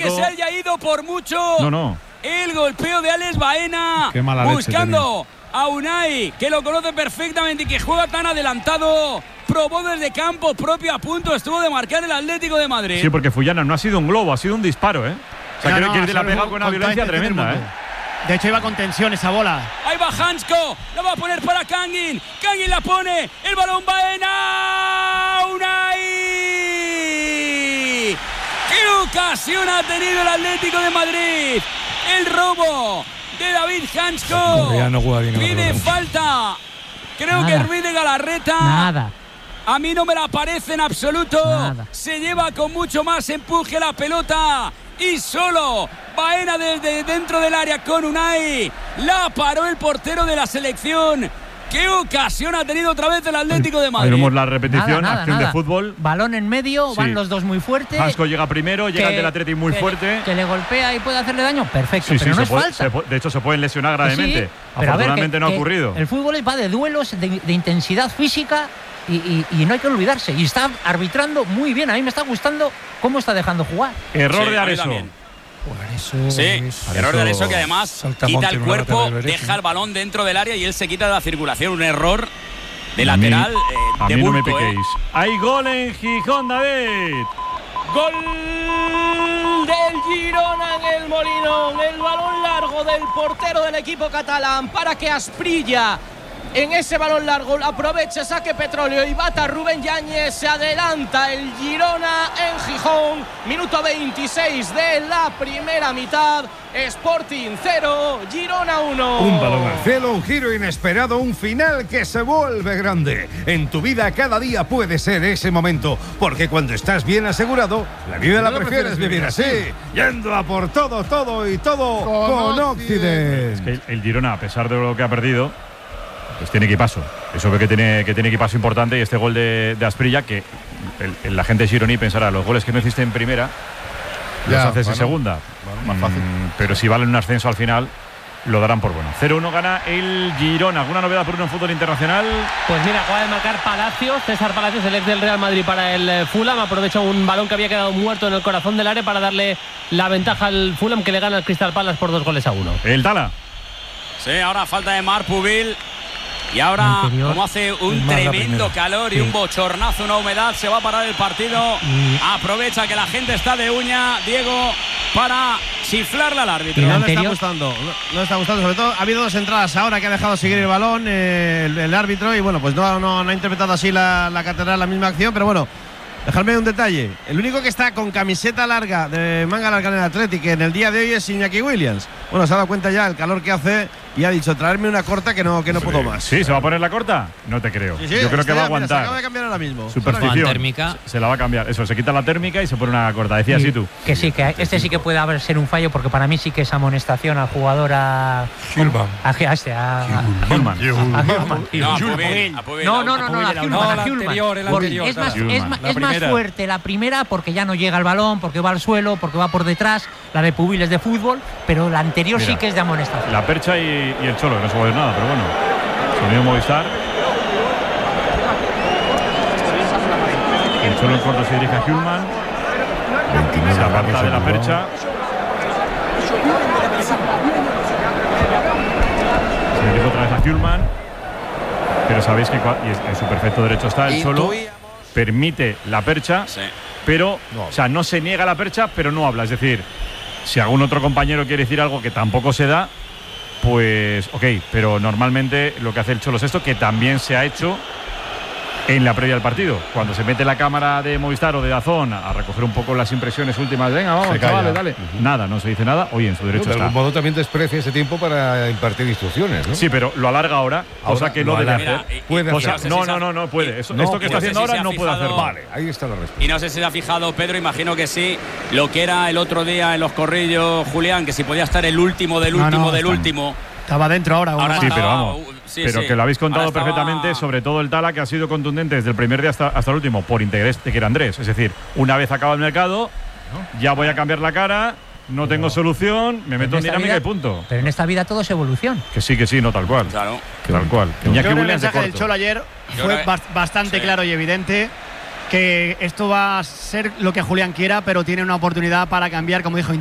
Que se haya ido por mucho. No. El golpeo de Alex Baena. Buscando a Unai, que lo conoce perfectamente y que juega tan adelantado. Probó desde campo propio, a punto estuvo de marcar el Atlético de Madrid. Sí, porque Fullana no ha sido un globo, ha sido un disparo, ¿eh? O sea, creo que le ha pegado con una violencia tremenda, ¿eh? De hecho, iba con tensión esa bola. Ahí va Hansko, la va a poner para Kangin. Kangin la pone, el balón Baena. Unai. ¡Qué ocasión ha tenido el Atlético de Madrid! El robo de David Hansko. Pide falta. Creo que Ruiz de Galarreta. Nada. A mí no me la parece en absoluto. Nada. Se lleva con mucho más empuje la pelota. Y solo Baena desde dentro del área con Unai. La paró el portero de la selección. ¡Qué ocasión ha tenido otra vez el Atlético de Madrid! Vemos la repetición, acción de fútbol. Balón en medio, Sí. van los dos muy fuerte. Hansko llega primero, llega el del Atlético muy fuerte. Que le golpea y puede hacerle daño, perfecto, Sí, pero no es puede, falta. de hecho, se pueden lesionar gravemente. Sí, pero Afortunadamente no ha que ocurrido. El fútbol va de duelos, de intensidad física y no hay que olvidarse. Y está arbitrando muy bien. A mí me está gustando cómo está dejando jugar. Error de Areso. Error de Areso, que además quita el cuerpo, deja el balón dentro del área y él se quita de la circulación. Un error de lateral a de mí no me bulto, piquéis. Hay gol en Gijón, David. Gol del Girona en el Molinón. El balón largo del portero del equipo catalán para que Asprilla en ese balón largo aproveche, saque Petróleo y bata Rubén Yáñez. Se adelanta el Girona en Gijón. Minuto 26 de la primera mitad. Sporting 0, Girona 1. Un balón al cielo, un giro inesperado, un final que se vuelve grande. En tu vida cada día puede ser ese momento, porque cuando estás bien asegurado, la vida la prefieres vivir así, yendo a por todo y todo con Occident. Es que el Girona, a pesar de lo que ha perdido, pues tiene equipazo. Eso ve que tiene equipazo importante, y este gol de Asprilla, que la gente gironí pensará, los goles que no hiciste en primera los haces en segunda. Más fácil. Pero si valen un ascenso al final, lo darán por bueno. 0-1 gana el Girona. ¿Alguna novedad por uno en fútbol internacional? Pues mira, acaba de marcar Palacios, César Palacios, el ex del Real Madrid, para el Fulham. Aprovecha un balón que había quedado muerto en el corazón del área para darle la ventaja al Fulham, que le gana al Crystal Palace por 2-1. El Tala. Sí, ahora falta de Marc Pubil. Y ahora, como hace un tremendo calor y un bochornazo, una humedad, se va a parar el partido. Aprovecha que la gente está de uña, Diego, para chiflarle al árbitro. No le está gustando, sobre todo ha habido dos entradas ahora que ha dejado seguir el balón el árbitro, y bueno, pues no ha interpretado así la catedral la misma acción, pero bueno. Dejadme un detalle. El único que está con camiseta larga, de manga larga en el Athletic en el día de hoy es Iñaki Williams. Bueno, se ha dado cuenta ya el calor que hace y ha dicho, traerme una corta que no puedo más. ¿Sí? ¿Se va a poner la corta? No te creo. Sí, yo creo que va a aguantar. Se acaba de cambiar ahora mismo. Superstición. Térmica. Se la va a cambiar. Eso, se quita la térmica y se pone una corta. Decías tú. Que sí, que este sí que puede haber ser un fallo, porque para mí sí que es amonestación al jugador a Hillman. Es más fuerte la primera, porque ya no llega al balón, porque va al suelo, porque va por detrás. La de Pubil es de fútbol, pero la anterior sí que es de amonestación. La Percha y el Cholo, que no se puede ver nada, pero bueno. Sonido Movistar. El Cholo en corto se dirige a Hillman. Se aparta de la Percha. Se dirige otra vez a Hillman. Pero sabéis que en su perfecto derecho está el Cholo. Permite la Percha, pero no se niega la Percha, pero no habla. Es decir, si algún otro compañero quiere decir algo que tampoco se da, pues ok, pero normalmente lo que hace el Cholo es esto, que también se ha hecho en la previa del partido, cuando se mete la cámara de Movistar o de DAZN a recoger un poco las impresiones últimas. Venga, vamos, chavales, dale. Nada, no se dice nada. Oye, en su derecho está. De algún modo también desprecia ese tiempo para impartir instrucciones, ¿no? Sí, pero lo alarga ahora, cosa que no debe hacer. Puede hacer. No puede. Esto que está haciendo ahora no puede hacer. Vale, ahí está la respuesta. Y no sé si se ha fijado Pedro, imagino que sí, lo que era el otro día en los corrillos, Julián, que si podía estar el último del último. Estaba dentro ahora sí, pero vamos. Que lo habéis contado perfectamente, sobre todo el Tala, que ha sido contundente desde el primer día hasta el último, por interés de que era Andrés. Es decir, una vez acaba el mercado, ya voy a cambiar la cara, no tengo solución, me meto en dinámica y punto. Pero en esta vida todo es evolución. Que sí, no tal cual. Claro. Tal cual. Creo que el mensaje del Cholo ayer fue bastante claro y evidente. que esto va a ser lo que Julián quiera, pero tiene una oportunidad para cambiar, como dijo